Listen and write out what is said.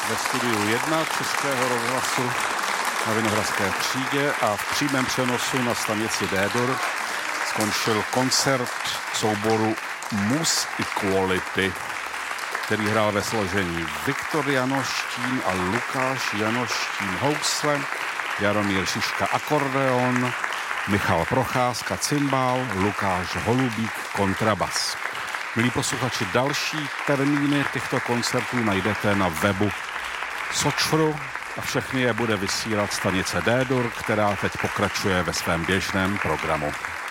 ve studiu 1 Českého rozhlasu na Vinohradské třídě a v přímém přenosu na stanici D-Dur skončil koncert souboru Mus Equality, který hrál ve složení Viktor Janoštín a Lukáš Janoštín housle, Jaromír Šiška akordeon, Michal Procházka cymbál, Lukáš Holubík kontrabas. Milí posluchači, další termíny těchto koncertů najdete na webu Sočfru a všechny je bude vysílat stanice D-Dur, která teď pokračuje ve svém běžném programu.